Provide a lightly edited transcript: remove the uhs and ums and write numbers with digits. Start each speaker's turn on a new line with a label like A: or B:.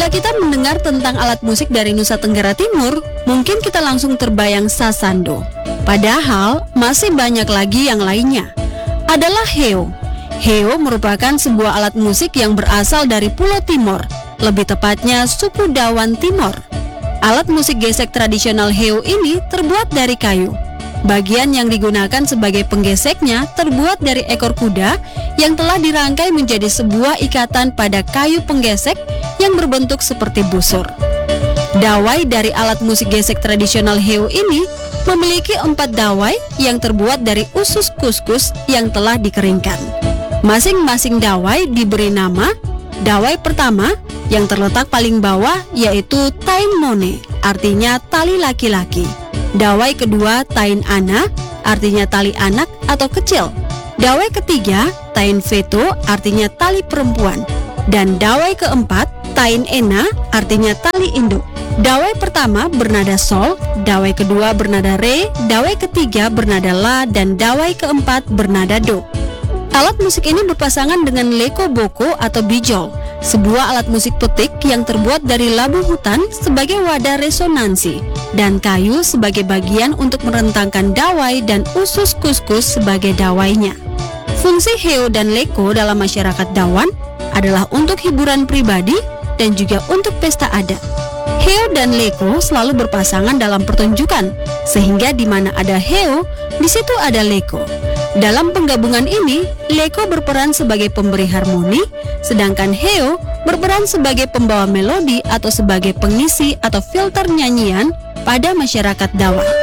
A: kita mendengar tentang alat musik dari Nusa Tenggara Timur, mungkin kita langsung terbayang sasando. Padahal masih banyak lagi yang lainnya. Adalah heo. Heo merupakan sebuah alat musik yang berasal dari Pulau Timor, lebih tepatnya suku Dawan Timor. Alat musik gesek tradisional heo ini terbuat dari kayu. Bagian yang digunakan sebagai penggeseknya terbuat dari ekor kuda yang telah dirangkai menjadi sebuah ikatan pada kayu penggesek yang berbentuk seperti busur. Dawai dari alat musik gesek tradisional heo ini memiliki 4 dawai yang terbuat dari usus kuskus yang telah dikeringkan. Masing-masing dawai diberi nama. Dawai pertama yang terletak paling bawah yaitu Tain Mone, artinya tali laki-laki. Dawai kedua Tain Ana, artinya tali anak atau kecil. Dawai ketiga Tain Veto, artinya tali perempuan. Dan dawai keempat Tain Ena, artinya tali induk. Dawai pertama bernada sol, dawai kedua bernada re, dawai ketiga bernada la, dan dawai keempat bernada do. Alat musik ini berpasangan dengan leko boko atau bijol, sebuah alat musik petik yang terbuat dari labu hutan sebagai wadah resonansi dan kayu sebagai bagian untuk merentangkan dawai dan usus kuskus sebagai dawainya. Fungsi heo dan leko dalam masyarakat Dawan adalah untuk hiburan pribadi dan juga untuk pesta adat. Heo dan leko selalu berpasangan dalam pertunjukan, sehingga di mana ada heo, di situ ada leko. Dalam penggabungan ini, leko berperan sebagai pemberi harmoni, sedangkan heo berperan sebagai pembawa melodi atau sebagai pengisi atau filter nyanyian pada masyarakat Dawan.